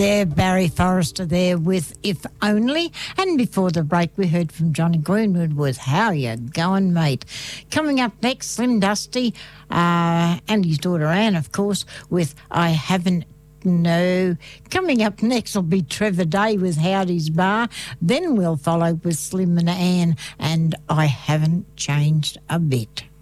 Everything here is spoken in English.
there, Barry Forrester there with If Only. And before the break, we heard from Johnny Greenwood with How You Going, Mate. Coming up next, Slim Dusty and his daughter Anne, of course, with I Haven't No. Coming up next will be Trevor Day with Howdy's Bar. Then we'll follow with Slim and Anne and I Haven't Changed a Bit.